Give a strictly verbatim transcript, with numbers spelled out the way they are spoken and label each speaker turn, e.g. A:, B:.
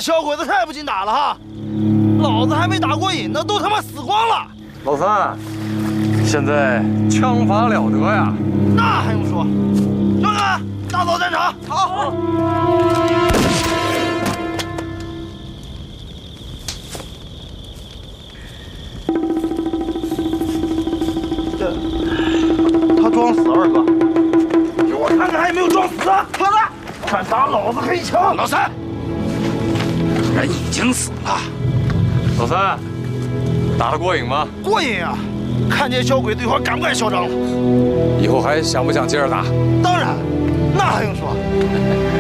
A: 小鬼子太不经打了哈！老子还没打过瘾呢，都他妈死光了！
B: 老三，现在枪法了得呀！
A: 那还用说？兄弟们，大扫战场！好。这，他装死，二哥。给我看看还有没有装死啊！快来！敢打老子黑枪！
C: 老三，人已经死了。
B: 老三，打得过瘾吗？
A: 过瘾啊！看见小鬼子一会儿敢不敢嚣张了？
B: 以后还想不想接着打？
A: 当然，那还用说？